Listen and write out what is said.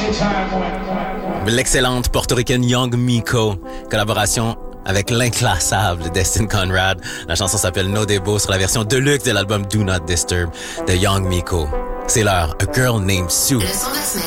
L'excellente portoricaine Young Miko, collaboration avec l'inclassable Destin Conrad. La chanson s'appelle No Debo sur la version deluxe de l'album Do Not Disturb de Young Miko. C'est l'heure, A Girl Named Sue.